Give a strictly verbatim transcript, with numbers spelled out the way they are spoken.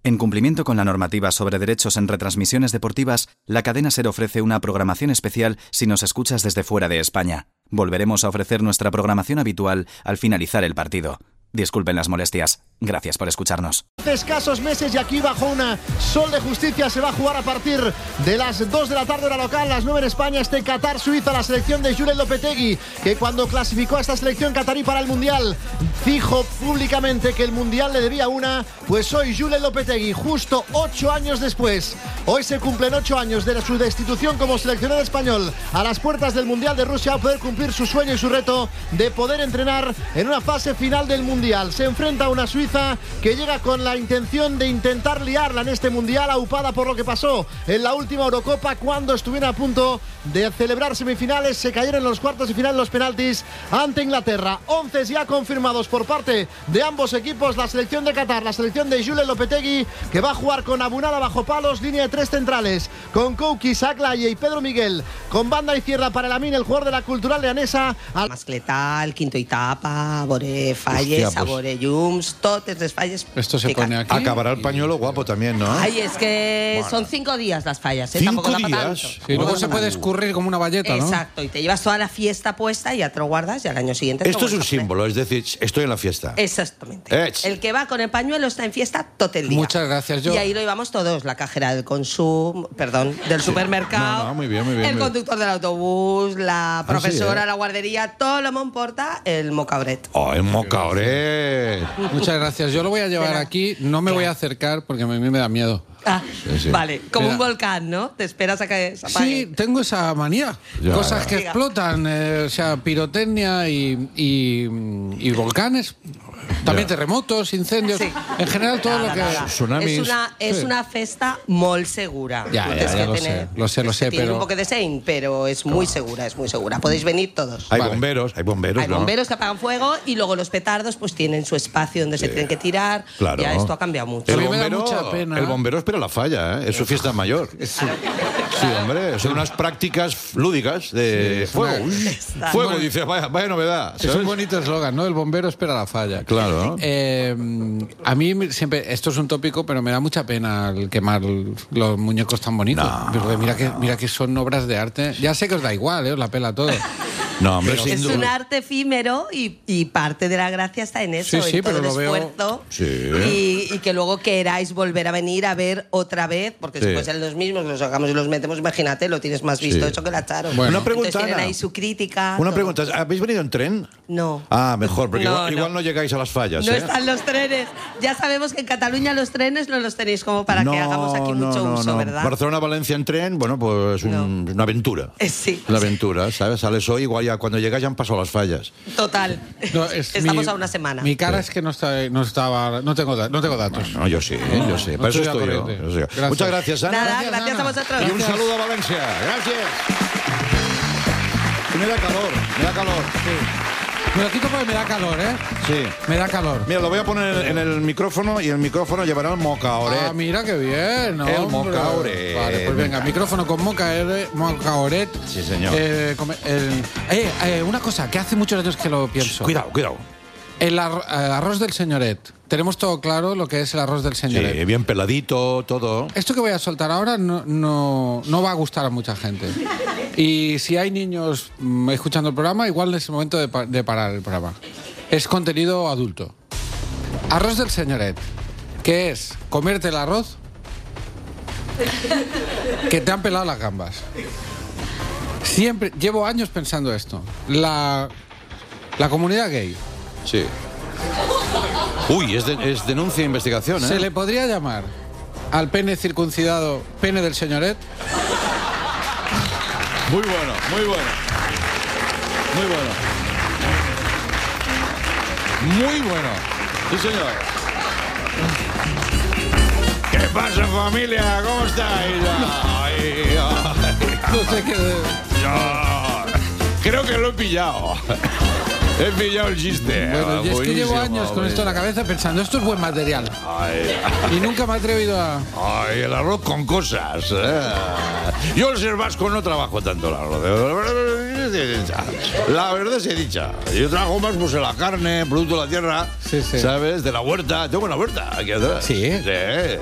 En cumplimiento con la normativa sobre derechos en retransmisiones deportivas, la cadena SER ofrece una programación especial si nos escuchas desde fuera de España. Volveremos a ofrecer nuestra programación habitual al finalizar el partido. Disculpen las molestias. Gracias por escucharnos. Hace escasos meses y aquí bajo una sol de justicia se va a jugar a partir de las dos de la tarde hora local, las nueve en España, este Qatar-Suiza, la selección de Julen Lopetegui, que cuando clasificó a esta selección catarí para el Mundial dijo públicamente que el Mundial le debía una. Pues hoy Julen Lopetegui, justo ocho años después, hoy se cumplen ocho años de su destitución como seleccionado español a las puertas del Mundial de Rusia, a poder cumplir su sueño y su reto de poder entrenar en una fase final del Mundial. Se enfrenta a una Suiza que llega con la intención de intentar liarla en este Mundial, aupada por lo que pasó en la última Eurocopa cuando estuvieron a punto de celebrar semifinales, se cayeron en los cuartos y final en los penaltis ante Inglaterra. Once ya confirmados por parte de ambos equipos, la selección de Qatar, la selección de Julen Lopetegui, que va a jugar con Abunada bajo palos, línea de tres centrales, con Kouki, Saclaye y Pedro Miguel, con banda izquierda para el Amin, el jugador de la Cultural leonesa. Al... Mascletal, quinto etapa, Bore Falles, Hostia, pues... Bore Llums, totes les falles. Esto se pone aquí. Acabará el pañuelo guapo también, ¿no? Ay, es que bueno. son cinco días las fallas, ¿eh? Cinco Tampoco da días. Sí, luego no se puede escurrir como una valleta, ¿no? Exacto, y te llevas toda la fiesta puesta y ya te lo guardas y al año siguiente. Esto es un símbolo, es decir, estoy en la fiesta. Exactamente. Ech. El que va con el pañuelo está en fiesta todo el día. Muchas gracias, yo. Y ahí lo llevamos todos, la cajera del consumo, perdón, del sí. supermercado. No, no, muy bien, muy bien. El muy conductor del autobús, la profesora, ah, sí, ¿eh? la guardería, todo lo me importa el mocaoret. Oh, el mocaoret. Muchas gracias. Yo lo voy a llevar aquí, no me voy a acercar porque a mí me da miedo. Ah, sí, sí. Vale, como Mira. un volcán, ¿no? Te esperas a que se apague. Sí, tengo esa manía. Ya, Cosas ya. que Diga. explotan, eh, o sea, pirotecnia y, y, y volcanes. También Ya. terremotos, incendios. Sí. En general, todo Nada, lo que. nada. Tsunamis. Es una, es Sí. una festa muy segura. Ya, ya, Tienes ya que lo tener- sé, lo sé, lo es que sé, tiene pero- un poco de sein, pero es muy segura, es muy segura. Podéis venir todos. Hay Vale. bomberos, hay bomberos, Hay ¿no? bomberos que apagan fuego y luego los petardos pues tienen su espacio donde se tienen que tirar. Claro. Ya esto ha cambiado mucho. A El mí me da bombero, mucha pena. el bombero espera la falla, ¿eh? Es su fiesta mayor. Sí, hombre, son unas prácticas lúdicas de Sí, es fuego. una- Uy, Está. fuego, Bueno, dice, vaya, vaya novedad. Es ¿sabes? un bonito eslogan, ¿no? El bombero espera la falla. Claro. Eh, a mí me- siempre, esto es un tópico, pero me da mucha pena el quemar los muñecos tan bonitos. No. Porque mira que, mira que son obras de arte. Ya sé que os da igual, ¿eh? Os la pela todo. No, hombre, sin Es duda. un arte efímero y, y parte de la gracia está en eso, Sí, sí, en todo pero el lo veo- esfuerzo. Sí. Y, y que luego queráis volver a venir a ver otra vez, porque Sí. si pueden ser los mismos, los sacamos y los metemos, imagínate, lo tienes más visto Sí. hecho que la Charo. Bueno. Una pregunta, Entonces tienen Ana. ahí su crítica. Una todo. pregunta, ¿habéis venido en tren? No. Ah, mejor, porque No, igual, no. igual no llegáis a las fallas, No ¿eh? están los trenes. Ya sabemos que en Cataluña los trenes no los tenéis como para no, que hagamos aquí no, mucho no, uso, no. ¿verdad? Barcelona-Valencia en tren, bueno, pues un- una aventura. Eh, sí. Una aventura, ¿sabes? Sales hoy, igual ya cuando llegas ya han pasado las fallas. Total. No, es Estamos mi- a una semana. Mi cara es que no, está, no estaba. No tengo, da- no tengo datos. No, yo sí, yo sé. no Para eso estoy estoy al yo. corriente. yo sé. Gracias. Muchas gracias, Ana. Nada, Gracias, gracias, Ana. a vosotros. Y un saludo a Valencia. Gracias. Y me da calor, me da calor. Me lo quito porque me da calor, ¿eh? Sí. Me da calor. Mira, lo voy a poner en el micrófono y el micrófono llevará el mocaoret. Ah, mira qué bien, ¿no? El hombre? mocaoret. Vale, pues venga, micrófono con mocaoret. mocaoret. Sí, señor. Eh, come- el- eh, eh, una cosa que hace muchos años que lo pienso. Cuidado, cuidado. El ar- eh, arroz del señoret. Tenemos todo claro lo que es el arroz del señoret. Sí, bien peladito, todo. Esto que voy a soltar ahora no, no, no va a gustar a mucha gente. Y si hay niños mm, escuchando el programa, igual es el momento de, pa- de parar el programa. Es contenido adulto. Arroz del señoret. ¿Qué es? Comerte el arroz que te han pelado las gambas. Siempre, llevo años pensando esto. La, la comunidad gay Sí. Uy, es, de- es denuncia e investigación, ¿eh? se le podría llamar al pene circuncidado pene del señoret. Muy bueno, muy bueno. Muy bueno. Muy bueno. Sí, señor. ¿Qué pasa, familia? ¿Cómo estáis? Ay, ay, No sé qué. ay. Creo que lo he pillado. He pillado el chiste. Bueno, y es que llevo Buenísimo, años con esto en la cabeza pensando, esto es buen material. Ay, Y nunca me he atrevido a... ay, el arroz con cosas. ¿eh? Yo el ser vasco no trabajo tanto el arroz. La verdad se dicha. Yo trabajo más pues en la carne, producto de la tierra, Sí, sí. ¿sabes? De la huerta. Tengo una huerta aquí atrás. ¿Sí? Sí.